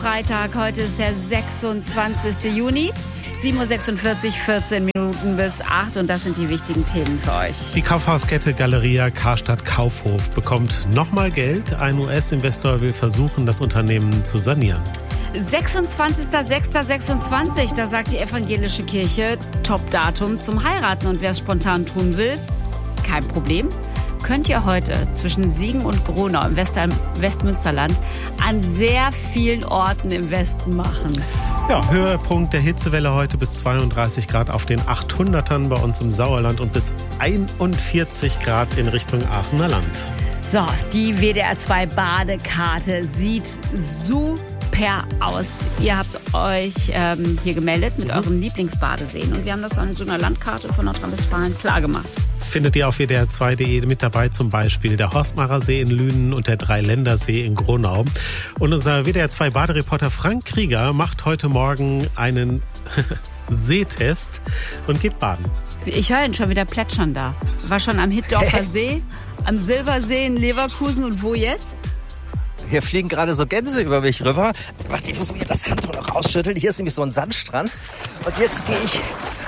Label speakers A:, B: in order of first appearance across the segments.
A: Freitag. Heute ist der 26. Juni. 7.46 Uhr, 14 Minuten bis 8 und das sind die wichtigen Themen für euch.
B: Die Kaufhauskette Galeria Karstadt Kaufhof bekommt nochmal Geld. Ein US-Investor will versuchen, das Unternehmen zu sanieren.
A: 26.06.26, da sagt die evangelische Kirche, Top-Datum zum Heiraten. Und wer es spontan tun will, kein Problem. Könnt ihr heute zwischen Siegen und Gronau im Westmünsterland an sehr vielen Orten im Westen machen.
B: Ja, Höhepunkt der Hitzewelle heute bis 32 Grad auf den 800ern bei uns im Sauerland und bis 41 Grad in Richtung Aachener Land.
A: So, die WDR 2 Badekarte sieht super aus. Ihr habt euch hier gemeldet mit euren Lieblingsbadeseen und wir haben das an so einer Landkarte von Nordrhein-Westfalen klargemacht.
B: Findet ihr auf wdr2.de mit dabei, zum Beispiel der Horstmacher See in Lünen und der Dreiländersee in Gronau. Und unser WDR2 Badereporter Frank Krieger macht heute Morgen einen Seetest und geht baden.
A: Ich höre ihn schon wieder plätschern da. War schon am Hittdorfer See, am Silbersee in Leverkusen und wo jetzt?
C: Hier fliegen gerade so Gänse über mich rüber. Warte, ich muss mir das Handtuch noch ausschütteln. Hier ist nämlich so ein Sandstrand. Und jetzt gehe ich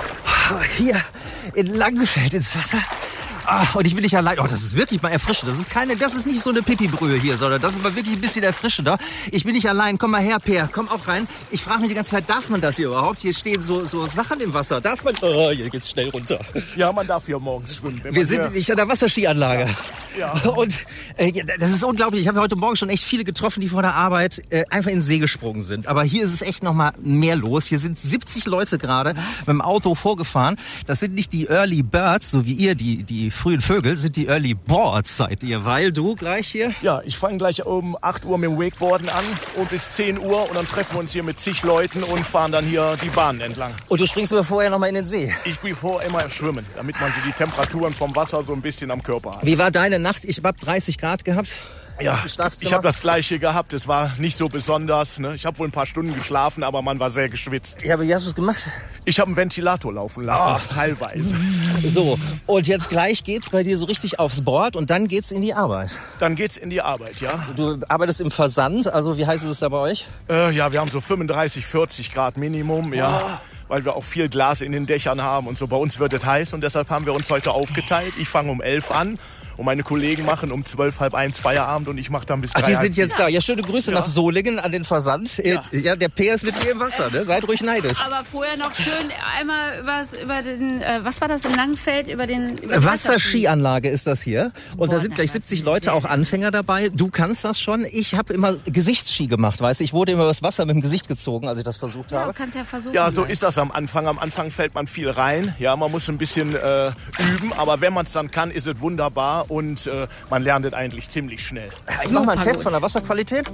C: hier in Langenfeld ins Wasser. Und ich bin nicht allein. Oh, das ist wirklich mal erfrischend. Das ist nicht so eine Pipi-Brühe hier, sondern das ist mal wirklich ein bisschen erfrischender. Ich bin nicht allein. Komm mal her, Peer. Komm auch rein. Ich frage mich die ganze Zeit, darf man das hier überhaupt? Hier stehen so Sachen im Wasser. Darf man? Oh, hier geht's schnell runter.
D: Ja, man darf hier morgens schwimmen.
C: Wir sind nicht an der Wasserskianlage.
D: Ja.
C: Und das ist unglaublich. Ich habe heute Morgen schon echt viele getroffen, die vor der Arbeit einfach in den See gesprungen sind. Aber hier ist es echt noch mal mehr los. Hier sind 70 Leute gerade mit dem Auto vorgefahren. Das sind nicht die Early Birds, so wie ihr, die frühen Vögel, sind die Early Boards, seid ihr. Weil du gleich hier...
D: Ja, ich fange gleich um 8 Uhr mit dem Wakeboarden an und bis 10 Uhr. Und dann treffen wir uns hier mit zig Leuten und fahren dann hier die Bahn entlang.
C: Und du springst aber vorher noch mal in den See?
D: Ich gehe vorher immer schwimmen, damit man so die Temperaturen vom Wasser so ein bisschen am Körper hat.
C: Wie war deine Nacht? Ich habe 30 Grad gehabt.
D: Ja, ich habe das Gleiche gehabt. Es war nicht so besonders. Ne? Ich habe wohl ein paar Stunden geschlafen, aber man war sehr geschwitzt.
C: Ja, aber wie hast du es gemacht?
D: Ich habe einen Ventilator laufen lassen, teilweise.
C: So, und jetzt gleich geht's bei dir so richtig aufs Board und dann geht's in die Arbeit.
D: Dann geht's in die Arbeit, ja.
C: Du arbeitest im Versand, also wie heiß ist es da bei euch?
D: Ja, wir haben so 35, 40 Grad Minimum, ja. Weil wir auch viel Glas in den Dächern haben und so. Bei uns wird es heiß und deshalb haben wir uns heute aufgeteilt. Ich fange um 11 an. Und meine Kollegen machen um 12, halb 1 Feierabend und ich mache dann bis 3.
C: Ach, die sind jetzt da. Ja, schöne Grüße nach Solingen an den Versand. Ja, der Peer ist mit mir im Wasser, ne? Seid ruhig neidisch.
A: Aber vorher noch schön einmal über den, was war das in Langenfeld? Über
C: Wasserskianlage ist das hier. Und da sind gleich 70 Leute, auch Anfänger dabei. Du kannst das schon. Ich habe immer Gesichtsski gemacht, weißt du. Ich wurde immer übers Wasser mit dem Gesicht gezogen, als ich das versucht habe.
A: Ja, du kannst ja versuchen.
D: Ja, so ist das am Anfang. Am Anfang fällt man viel rein. Ja, man muss ein bisschen üben. Aber wenn man es dann kann, ist es wunderbar. Und man lernt es eigentlich ziemlich schnell.
C: Ich mach mal einen Test von der Wasserqualität.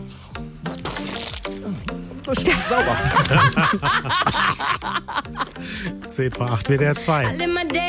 C: Das ist sauber.
B: 10 vor 8 WDR 2.